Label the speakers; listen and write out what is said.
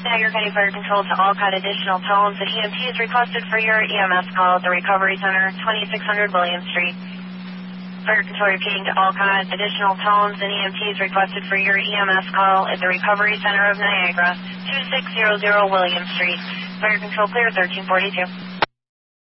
Speaker 1: Niagara County Fire Control to Alcott, additional tones and EMTs requested for your EMS call at the Recovery Center, 2600 William Street. Fire Control repeating to Alcott, additional tones and EMTs requested for your EMS call at the Recovery Center of Niagara, 2600 William Street. Fire Control clear, 1342.